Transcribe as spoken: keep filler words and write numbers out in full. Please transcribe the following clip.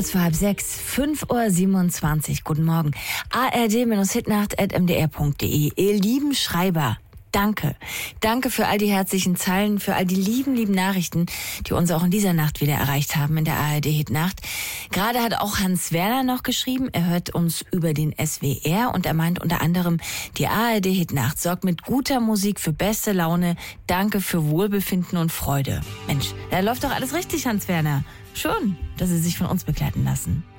Es war halb sechs, fünf Uhr siebenundzwanzig. Guten Morgen. A R D-hitnacht at m d r punkt d e. Ihr lieben Schreiber, danke. Danke für all die herzlichen Zeilen, für all die lieben, lieben Nachrichten, die uns auch in dieser Nacht wieder erreicht haben in der A R D-Hitnacht. Gerade hat auch Hans Werner noch geschrieben, er hört uns über den S W R und er meint unter anderem, die A R D-Hitnacht sorgt mit guter Musik für beste Laune. Danke für Wohlbefinden und Freude. Mensch, da läuft doch alles richtig, Hans Werner. Schon, dass Sie sich von uns begleiten lassen.